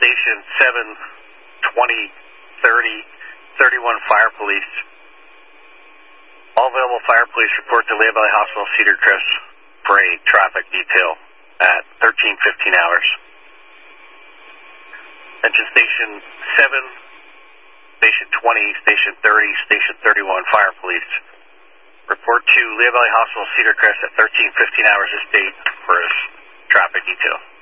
Station 7, 20, 30, 31 Fire Police. All available Fire Police report to Lehigh Valley Hospital Cedar Crest for a traffic detail at 13:15 hours. Attention Station 7, Station 20, Station 30, Station 31 Fire Police. Report to Lehigh Valley Hospital Cedar Crest at 13:15 hours this date for a traffic detail.